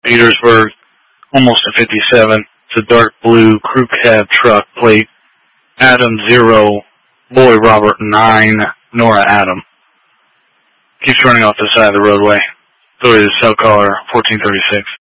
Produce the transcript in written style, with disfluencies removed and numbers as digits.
Petersburg, almost a 57. It's a dark blue crew cab truck, plate Adam 0, Boy Robert 9, Nora Adam. Keeps running off the side of the roadway. Authority to cell caller 1436.